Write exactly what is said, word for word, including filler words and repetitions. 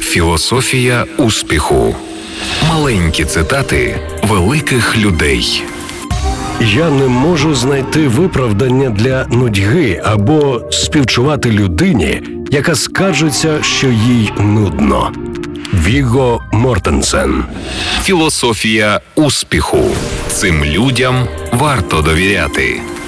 Філософія успіху. Маленькі цитати великих людей. Я не можу знайти виправдання для нудьги або співчувати людині, яка скаржиться, що їй нудно. Вігго Мортенсен. Філософія успіху. Цим людям варто довіряти.